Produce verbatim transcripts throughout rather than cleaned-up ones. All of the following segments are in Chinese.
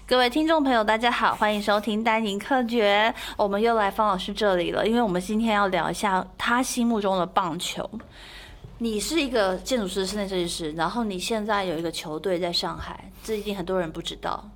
各位听众朋友，大家好，欢迎收听丹宁科学。我们又来方老师这里了，因为我们今天要聊一下他心目中的棒球。你是一个建筑师、室内设计师，然后你现在有一个球队在上海，这一定很多人不知道。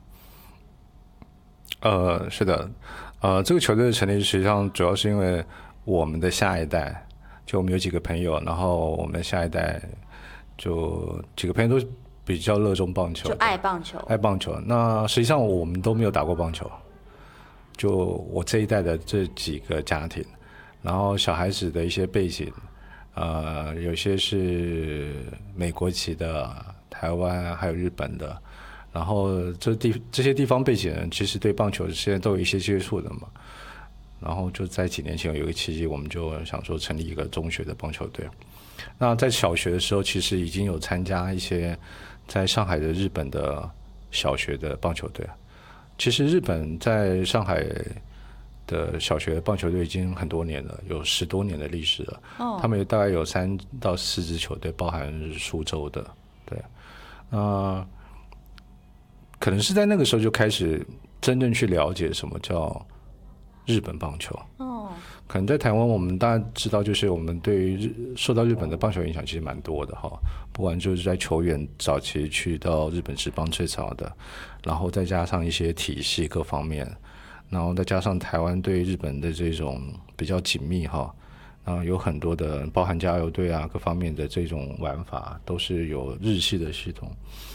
呃，是的，呃，这个球队的成立实际上主要是因为我们的下一代，就我们有几个朋友，然后我们的下一代就几个朋友都比较热衷棒球， 就爱棒球， 爱棒球。那实际上我们都没有打过棒球，就我这一代的这几个家庭，然后小孩子的一些背景，呃，有些是美国籍的、台湾还有日本的。然后这地这些地方背景人其实对棒球现在都有一些接触的嘛，然后就在几年前有一个契机，我们就想说成立一个中学的棒球队。那在小学的时候，其实已经有参加一些在上海的日本的小学的棒球队。其实日本在上海的小学棒球队已经很多年了，有十多年的历史了。哦、他们大概有三到四支球队，包含苏州的，对，那。可能是在那个时候就开始真正去了解什么叫日本棒球。哦，可能在台湾我们大家知道，就是我们对于日受到日本的棒球影响其实蛮多的哈，不管就是在球员早期去到日本职棒最早的，然后再加上一些体系各方面，然后再加上台湾对日本的这种比较紧密哈，然后有很多的包含加油队啊各方面的这种玩法都是有日系的系统。